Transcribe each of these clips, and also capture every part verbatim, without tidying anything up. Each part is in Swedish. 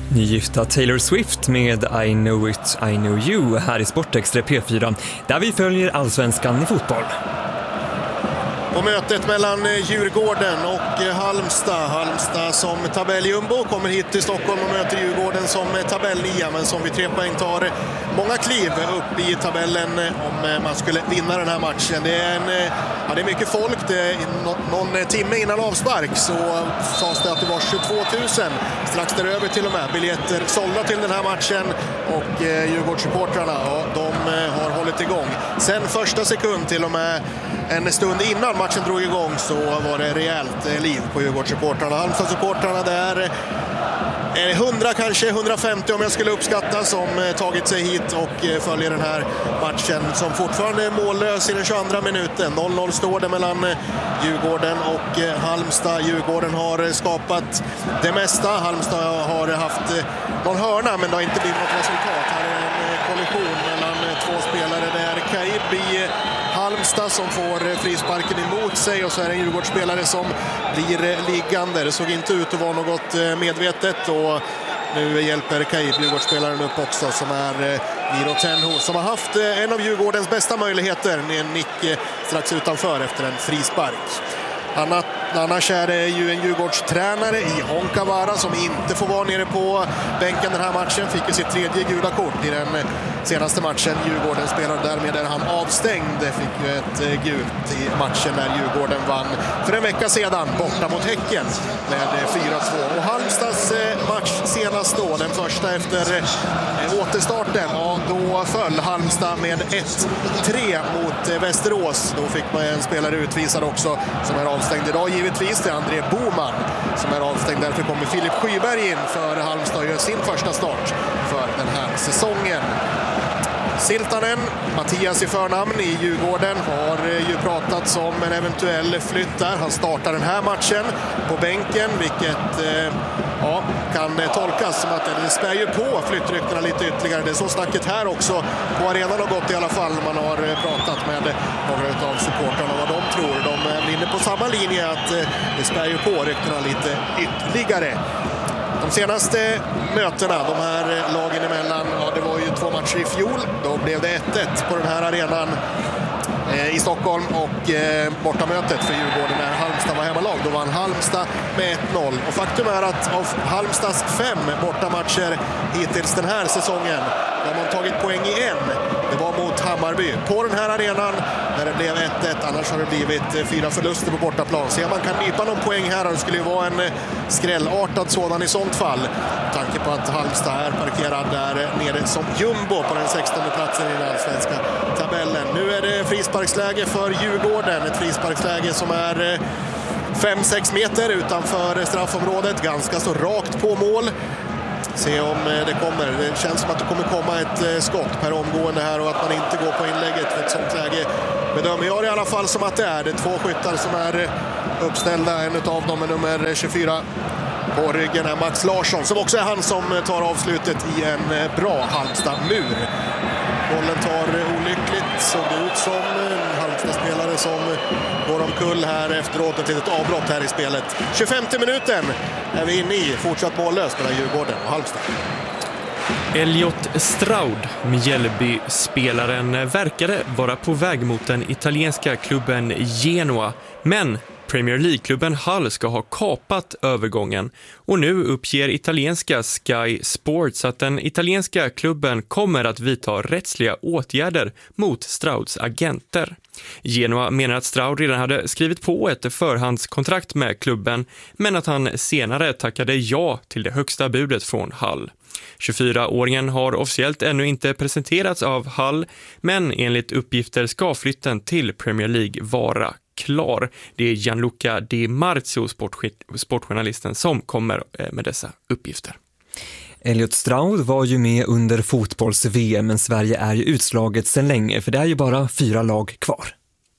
Nygifta Taylor Swift med I know it, I know you här i Sportextra P fyra, där vi följer allsvenskan i fotboll. Och mötet mellan Djurgården och Halmstad. Halmstad som tabelljumbo kommer hit till Stockholm och möter Djurgården som tabellnia, men som vid tre poäng tar många kliv upp i tabellen om man skulle vinna den här matchen. Det är, en, ja, det är mycket folk. Det är någon timme innan avspark så sades det att det var tjugotvå tusen, strax däröver till och med, biljetter sålda till den här matchen, och eh, Djurgårdssupportrarna, ja, de har hållit igång. Sen första sekund till och med en stund innan matchen drog igång så var det rejält liv på Djurgårdssupportrarna. Halmstad-supportrarna där är hundra, kanske hundrafemtio om jag skulle uppskatta, som tagit sig hit och följer den här matchen som fortfarande är mållös i den tjugoandra minuten. noll noll står det mellan Djurgården och Halmstad. Djurgården har skapat det mesta. Halmstad har haft någon hörna, men det har inte blivit något resultat. Här är en kollision mellan två spelare. Det är Kaib i Halmstad som får frisparken emot sig, och så är det en Djurgårdsspelare som blir liggande. Det såg inte ut att vara något medvetet, och nu hjälper Kaib Djurgårdsspelaren upp också, som är Miro Tenho, som har haft en av Djurgårdens bästa möjligheter med en nick strax utanför efter en frispark. Annars är det ju en Djurgårdstränare i Honkavara som inte får vara nere på bänken den här matchen. Fick ju sitt tredje gula kort i den senaste matchen. Djurgården spelade därmed där han avstängd. Fick ju ett gult i matchen där Djurgården vann för en vecka sedan borta mot Häcken med fyra två. Och Halmstads match senast då, den första efter återstarten, ja, då föll Halmstad med ett tre mot Västerås. Då fick man en spelare utvisad också som är avstängd idag. Givetvis det är André Boman som är avstängd. Därför kommer Filip Skyberg in för Halmstad och gör sin första start för den här säsongen. Siltanen, Mattias i förnamn i Djurgården, har ju pratats om en eventuell flytt där. Han startar den här matchen på bänken, vilket eh, ja, kan tolkas som att det spär ju på flyttryktena lite ytterligare. Det är så snacket här också på arenan har gått i alla fall. Man har pratat med några av supportrarna vad de tror. De är inne på samma linje, att det spär ju på ryktena lite ytterligare. De senaste mötena, de här lagen emellan, ja, det var ju två matcher i fjol. Då blev det ett ett på den här arenan eh, i Stockholm, och eh, bortamötet för Djurgården när Halmstad var hemmalag. Då vann Halmstad med ett noll. Och faktum är att av Halmstads fem bortamatcher hittills den här säsongen har man tagit poäng i en. Det var mot Hammarby på den här arenan när det blev ett ett. Annars har det blivit fyra förluster på bortaplan. Så ja, man kan nypa någon poäng här, och det skulle ju vara en skrällartad sådan i sånt fall. Med tanke på att Halmstad är parkerad där nere som jumbo på den sextonde platsen i den svenska tabellen. Nu är det frisparksläge för Djurgården. Ett frisparksläge som är fem sex meter utanför straffområdet. Ganska så rakt på mål. Se om det kommer. Det känns som att det kommer komma ett skott per omgående här, och att man inte går på inlägget för ett sånt läge bedömer jag i alla fall som att det är. Det är två skyttar som är uppställda. En av dem är nummer tjugofyra på ryggen är Max Larsson, som också är han som tar avslutet i en bra Halmstad-mur. Bollen tar olyckligt, såg det ut som en Halmstad-spelare som går omkull här efteråt. Ett litet avbrott här i spelet. tjugofemte minuten är vi inne i, fortsatt mållöst mellan Djurgården och Halmstad. Elliot Stroud, Mjällby-spelaren, verkade vara på väg mot den italienska klubben Genoa, men Premier League-klubben Hull ska ha kapat övergången, och nu uppger italienska Sky Sports att den italienska klubben kommer att vidta rättsliga åtgärder mot Strouds agenter. Genoa menar att Stroud redan hade skrivit på ett förhandskontrakt med klubben, men att han senare tackade ja till det högsta budet från Hull. tjugofyraåringen har officiellt ännu inte presenterats av Hull, men enligt uppgifter ska flytten till Premier League vara klar. Det är Gianluca Di Marzio, sportjournalisten, som kommer med dessa uppgifter. Elliot Stroud var ju med under fotbolls-V M, men Sverige är ju utslaget sedan länge, för det är ju bara fyra lag kvar.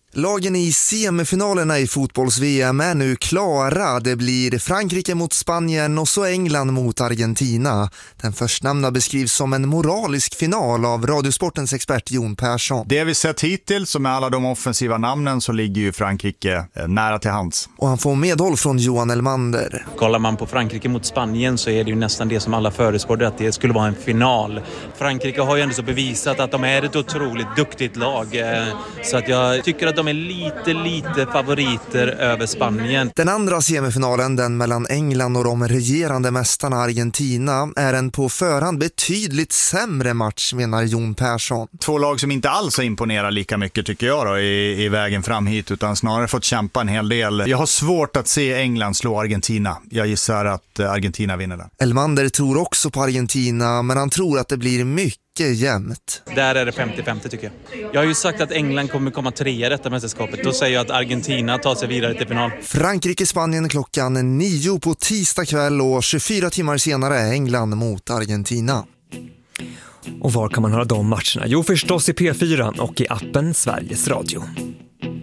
Lagen i semifinalerna i fotbolls-V M är nu klara. Det blir Frankrike mot Spanien och så England mot Argentina. Den förstnämnda beskrivs som en moralisk final av Radiosportens expert Jon Persson. Det vi sett hittills, som med alla de offensiva namnen, så ligger ju Frankrike nära till hands. Och han får medhåll från Johan Elmander. Kollar man på Frankrike mot Spanien så är det ju nästan det som alla förespråkade, att det skulle vara en final. Frankrike har ju ändå så bevisat att de är ett otroligt duktigt lag. Så att jag tycker att de är lite, lite favoriter över Spanien. Den andra semifinalen, den mellan England och de regerande mästarna Argentina, är en på förhand betydligt sämre match, menar Jon Persson. Två lag som inte alls imponerar lika mycket tycker jag då i, i vägen fram hit, utan snarare fått kämpa en hel del. Jag har svårt att se England slå Argentina. Jag gissar att Argentina vinner den. Elmander tror också på Argentina, men han tror att det blir mycket jämnt. Där är det femtio femtio tycker jag. Jag har ju sagt att England kommer komma trea i detta mästerskapet. Då säger jag att Argentina tar sig vidare till final. Frankrike-Spanien klockan nio på tisdag kväll och tjugofyra timmar senare England mot Argentina. Och var kan man höra de matcherna? Jo, förstås i P fyra och i appen Sveriges Radio.